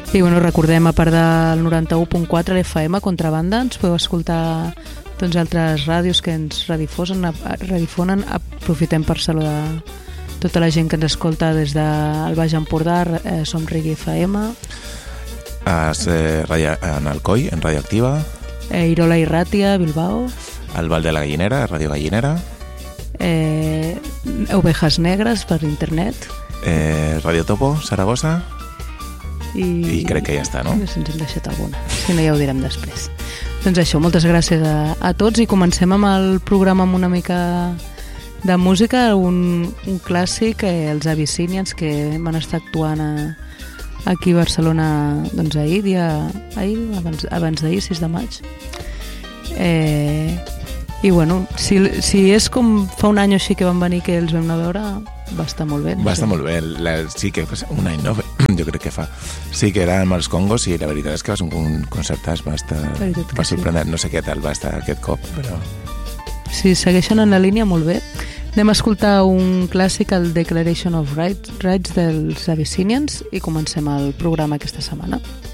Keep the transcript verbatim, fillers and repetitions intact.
I bueno, recordem, a part del noranta-u punt quatre l'F M, Contrabanda, ens podeu escoltar doncs, altres ràdios que ens redifonen, redifonen. Aprofitem per saludar tota la gent que ens escolta des del Baix Empordà, eh, som Reggae F M. Es, eh, en Alcoi, en Radioactiva. Eh, Irola i Ràtia, Bilbao. Al Val de la Gallinera, Radio Gallinera. Eh, Ovejas Negres per internet. Eh, Radio Topo, Saragossa. I, I crec que ja està, no? Si ens hem deixat alguna. Si no, ja ho direm després. Doncs això, moltes gràcies a, a tots i comencem amb el programa amb una mica de música, un, un clàssic, eh, els Abyssinians, que van estar actuant a, aquí a Barcelona doncs ahir, dia, ahir abans, abans d'ahir, sis de maig. Eh, I bueno, si, si és com fa un any o així que van venir que els vam anar a veure, va estar molt bé. No va estar sé. molt bé, la, sí que un any, no? Jo crec que fa. Sí que era amb els Congos i la veritat és que va ser un concertàs, va estar va sorprendent, sí. No sé què tal va estar aquest cop, però... Sí, segueixen en la línia molt bé. Anem a escoltar un clàssic, el Declaration of Rights, Rights dels Abyssinians, i comencem el programa aquesta setmana.